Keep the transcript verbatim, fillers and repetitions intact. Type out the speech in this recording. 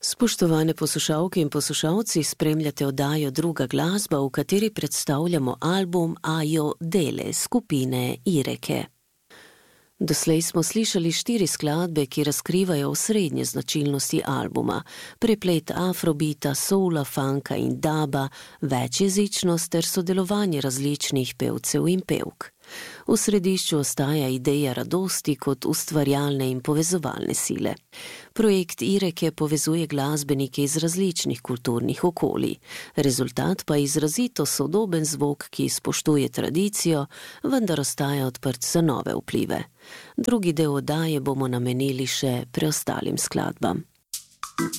Spoštovane poslušalke in poslušalci, spremljate oddajo Druga glasba, v kateri predstavljamo album Ajo Dele skupine Ireke. Doslej smo slišali štiri skladbe, ki razkrivajo osrednje značilnosti albuma: preplet afrobita, soula, funka in daba, večjezičnost ter sodelovanje različnih pevcev in pevk. V središču ostaja ideja radosti kot ustvarjalne in povezovalne sile. Projekt Ireke povezuje glasbenike iz različnih kulturnih okolij. Rezultat pa je izrazito sodoben zvok, ki spoštuje tradicijo, vendar ostaja odprt za nove vplive. Drugi del oddaje bomo namenili še preostalim skladbam.